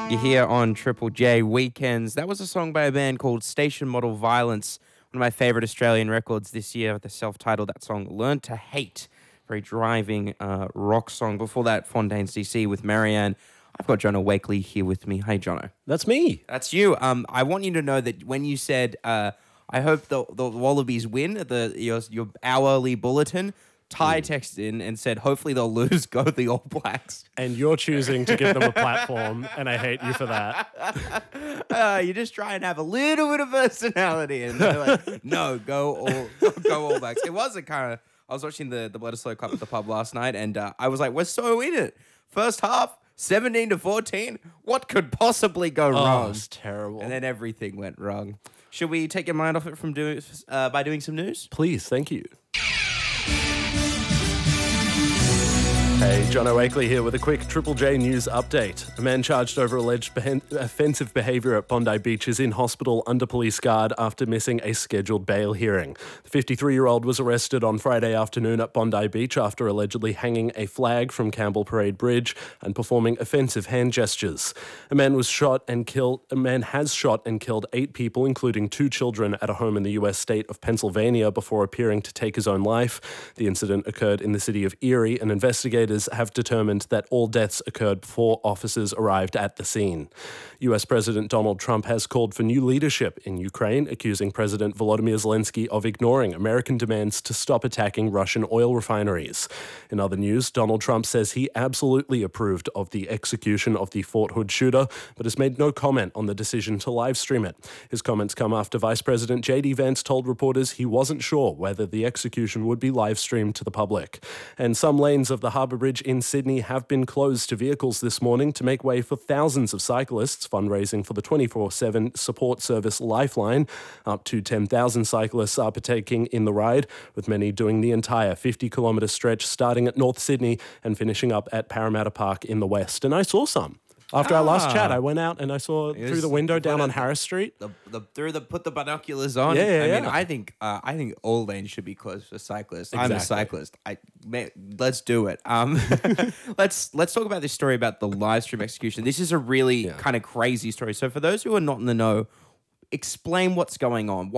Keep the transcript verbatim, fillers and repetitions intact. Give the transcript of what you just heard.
You're here on Triple J Weekends. That was a song by a band called Station Model Violence, one of my favorite Australian records this year. The self-titled that song, Learn to Hate, very driving uh, rock song. Before that, Fontaines D C with Marianne. I've got Jono Wakely here with me. Hey, Jono. That's me. That's you. Um, I want you to know that when you said, uh, I hope the, the Wallabies win, the your, your hourly bulletin, Ty texted in and said, hopefully they'll lose, go the All Blacks. And you're choosing to give them a platform, and I hate you for that. Uh, you just try and have a little bit of personality. And they're like, no, go All, go All Blacks. It was a kind of, I was watching the, the Bledisloe Cup at the pub last night, and uh, I was like, we're so in it. First half, seventeen to fourteen. What could possibly go Oh, wrong? it's terrible. And then everything went wrong. Should we take your mind off it from doing uh, by doing some news? Please, thank you. Hey, Jono Wakely here with a quick Triple J news update. A man charged over alleged behen- offensive behaviour at Bondi Beach is in hospital under police guard after missing a scheduled bail hearing. The fifty-three-year-old was arrested on Friday afternoon at Bondi Beach after allegedly hanging a flag from Campbell Parade Bridge and performing offensive hand gestures. A man was shot and killed. A man has shot and killed eight people, including two children, at a home in the U S state of Pennsylvania before appearing to take his own life. The incident occurred in the city of Erie, and investigators have determined that all deaths occurred before officers arrived at the scene. U S President Donald Trump has called for new leadership in Ukraine, accusing President Volodymyr Zelensky of ignoring American demands to stop attacking Russian oil refineries. In other news, Donald Trump says he absolutely approved of the execution of the Fort Hood shooter, but has made no comment on the decision to live stream it. His comments come after Vice President J D Vance told reporters he wasn't sure whether the execution would be live streamed to the public. And some lanes of the Harbour Bridge in Sydney have been closed to vehicles this morning to make way for thousands of cyclists fundraising for the twenty-four seven support service Lifeline. Up to ten thousand cyclists are partaking in the ride, with many doing the entire fifty kilometre stretch starting at North Sydney and finishing up at Parramatta Park in the west. And I saw some. After our last chat, I went out and I saw Yes. through the window down Put on it- Harris Street. The, the, through the put the binoculars on. Yeah, yeah, I mean, yeah. I think uh, I think all lanes should be closed for cyclists. I'm a Exactly. cyclist. I may, let's do it. Um, let's let's talk about this story about the live stream execution. This is a really Yeah. kind of crazy story. So for those who are not in the know, explain what's going on.